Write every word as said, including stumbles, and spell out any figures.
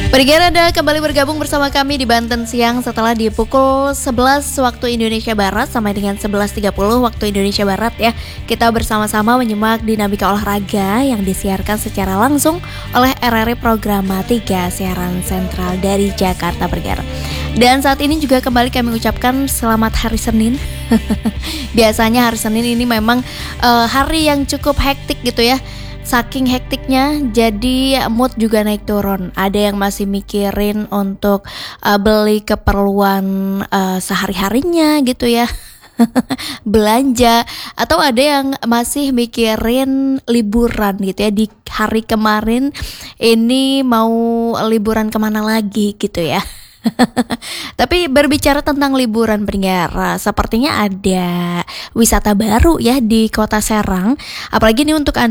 Pendengar Anda kembali bergabung bersama kami di Banten Siang setelah di pukul sebelas waktu Indonesia Barat sampai dengan sebelas tiga puluh waktu Indonesia Barat ya. Kita bersama-sama menyimak dinamika olahraga yang disiarkan secara langsung oleh R R I Programa tiga siaran sentral dari Jakarta Pendengar. Dan saat ini juga kembali kami ucapkan selamat hari Senin. Biasanya hari Senin ini memang uh, hari yang cukup hektik gitu ya. Saking hektiknya, jadi mood juga naik turun. Ada yang masih mikirin untuk uh, beli keperluan uh, sehari-harinya gitu ya, belanja. Atau ada yang masih mikirin liburan gitu ya. Di hari kemarin ini mau liburan kemana lagi gitu ya. Tapi berbicara tentang liburan pendengar, sepertinya ada wisata baru ya di Kota Serang. Apalagi ini untuk